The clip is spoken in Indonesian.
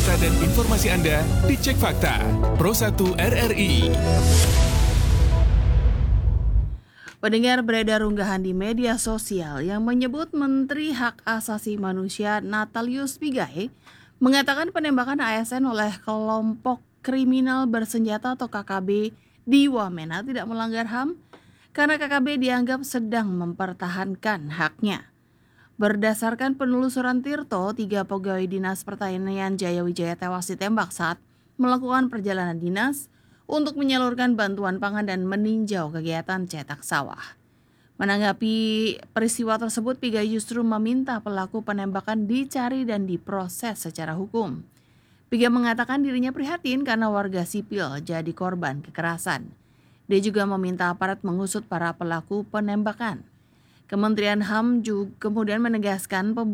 berita dan informasi Anda dicek fakta. Pro 1 RRI. Pendengar, beredar unggahan di media sosial yang menyebut Menteri Hak Asasi Manusia Natalius Pigai mengatakan penembakan ASN oleh kelompok kriminal bersenjata atau KKB di Wamena tidak melanggar HAM karena KKB dianggap sedang mempertahankan haknya. Berdasarkan penelusuran Tirto, 3 pegawai Dinas Pertanian Jayawijaya tewas ditembak saat melakukan perjalanan dinas untuk menyalurkan bantuan pangan dan meninjau kegiatan cetak sawah. Menanggapi peristiwa tersebut, Pigai justru meminta pelaku penembakan dicari dan diproses secara hukum. Pigai mengatakan dirinya prihatin karena warga sipil jadi korban kekerasan. Dia juga meminta aparat mengusut para pelaku penembakan. Kementerian HAM juga kemudian menegaskan